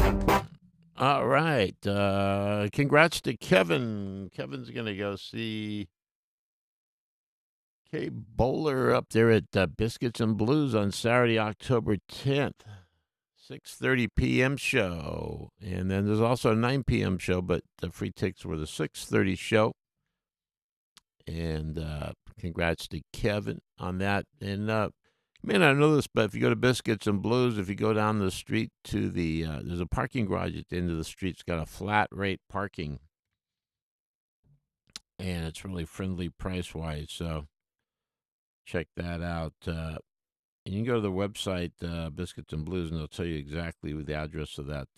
All right. Congrats to Kevin. Kevin's going to go see Kay Bowler up there at Biscuits and Blues on Saturday, October 10th, 6:30 p.m. show. And then there's also a 9 p.m. show, but the free tickets were the 6:30 show. And congrats to Kevin on that. And you may not know this, but if you go to Biscuits and Blues, if you go down the street to there's a parking garage at the end of the street. It's got a flat rate parking, and it's really friendly price wise. So check that out. And you can go to the website, Biscuits and Blues, and they'll tell you exactly the address of that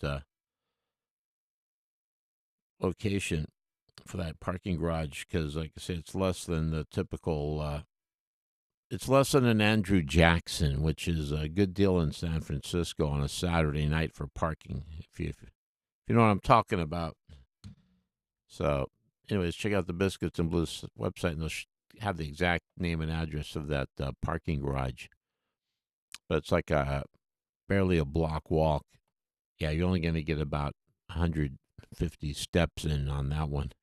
location for that parking garage. Because, like I said, it's less than the typical. It's less than an Andrew Jackson, which is a good deal in San Francisco on a Saturday night for parking. If you know what I'm talking about. So, anyways, check out the Biscuits and Blues website, and they'll have the exact name and address of that parking garage. But it's like barely a block walk. Yeah, you're only going to get about 150 steps in on that one.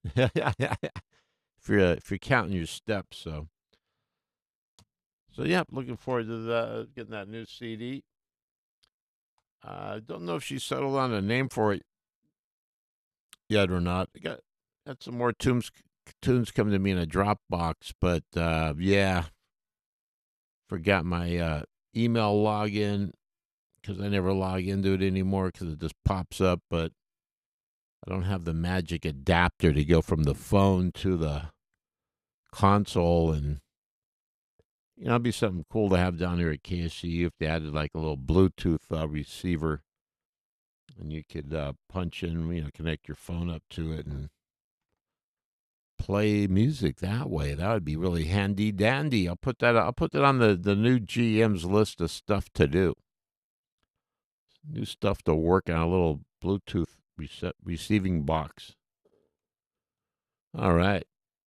if you're counting your steps, so yeah, looking forward to getting that new CD. I don't know if she settled on a name for it yet or not. I got some more tunes coming to me in a Dropbox, but yeah, forgot my email login because I never log into it anymore because it just pops up, but I don't have the magic adapter to go from the phone to the console. And it'd be something cool to have down here at KSCU if they added like a little Bluetooth receiver, and you could punch in, connect your phone up to it and play music that way. That would be really handy dandy. I'll put that on the new GM's list of stuff to do. New stuff to work on, a little Bluetooth receiving box. All right.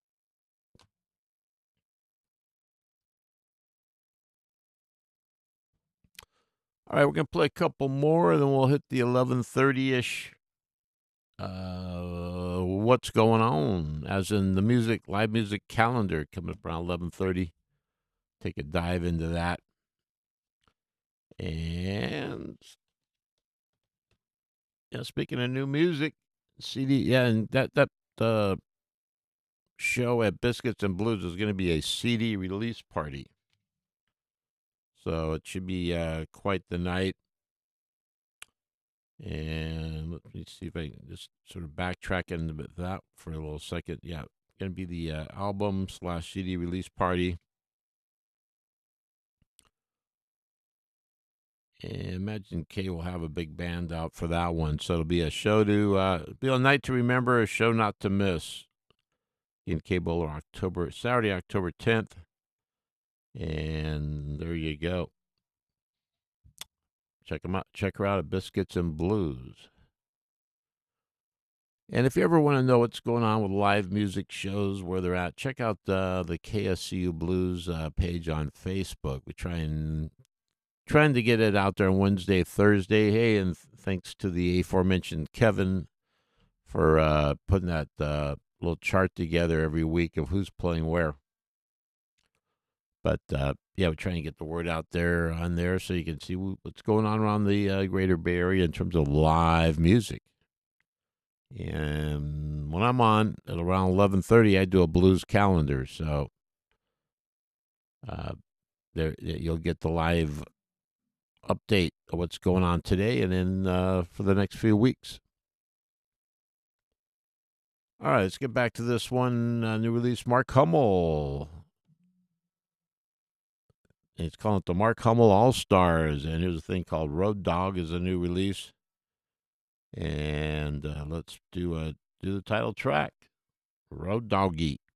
All right, we're going to play a couple more, and then we'll hit the 11:30-ish. What's going on? As in the live music calendar coming up around 11:30. Take a dive into that. And speaking of new music, CD, yeah, and that show at Biscuits and Blues is going to be a CD release party. So it should be quite the night. And let me see if I can just sort of backtrack into that for a little second. Yeah, going to be the album/CD release party. And imagine Kay will have a big band out for that one. So it'll be a show to be a night to remember, a show not to miss. In Kay Bowler, Saturday, October 10th. And there you go. Check them out. Check her out at Biscuits and Blues. And if you ever want to know what's going on with live music shows, where they're at, check out the KSCU Blues page on Facebook. We're trying to get it out there on Wednesday, Thursday. Hey, and thanks to the aforementioned Kevin for putting that little chart together every week of who's playing where. But yeah, we're trying to get the word out there on there so you can see what's going on around the greater Bay Area in terms of live music. And when I'm on at around 11:30, I do a blues calendar. So there you'll get the live update of what's going on today and then for the next few weeks. All right, let's get back to this one. New release, Mark Hummel. It's calling it the Mark Hummel All Stars, and here's a thing called Road Dog is a new release. And let's do the title track, Road Doggy.